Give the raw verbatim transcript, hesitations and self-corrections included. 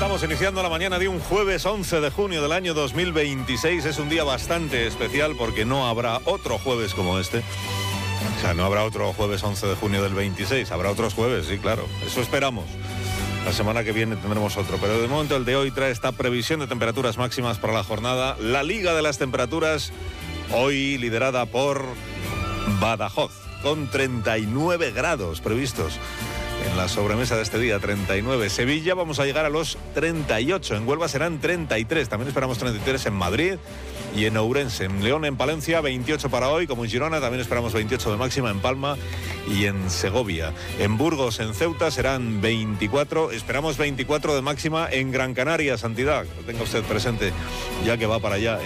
Estamos iniciando la mañana de un jueves once de junio del año dos mil veintiséis. Es un día bastante especial porque no habrá otro jueves como este. O sea, no habrá otro jueves once de junio del veintiséis. Habrá otros jueves, sí, claro. Eso esperamos. La semana que viene tendremos otro. Pero de momento el de hoy trae esta previsión de temperaturas máximas para la jornada. La Liga de las Temperaturas, hoy liderada por Badajoz, con treinta y nueve grados previstos. En la sobremesa de este día, treinta y nueve. Sevilla vamos a llegar a los treinta y ocho. En Huelva serán treinta y tres. También esperamos treinta y tres en Madrid y en Ourense. En León, en Palencia, veintiocho para hoy. Como en Girona, también esperamos veintiocho de máxima en Palma y en Segovia. En Burgos, en Ceuta, serán veinticuatro. Esperamos veinticuatro de máxima en Gran Canaria, Santidad. Lo tenga usted presente, ya que va para allá.